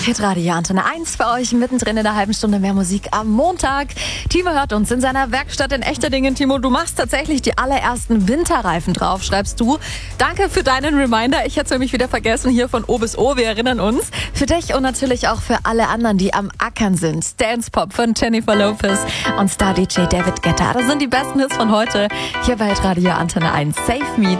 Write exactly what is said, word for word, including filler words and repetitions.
Hitradio Antenne eins für euch, mittendrin in der halben Stunde mehr Musik am Montag. Timo hört uns in seiner Werkstatt in Echterdingen. Timo, du machst tatsächlich die allerersten Winterreifen drauf, schreibst du. Danke für deinen Reminder. Ich hätte es nämlich wieder vergessen, hier von O bis O. Wir erinnern uns. Für dich und natürlich auch für alle anderen, die am Ackern sind. Dance Pop von Jennifer Lopez und Star-D J David Guetta. Das sind die besten Hits von heute hier bei Hitradio Antenne eins. Save Me.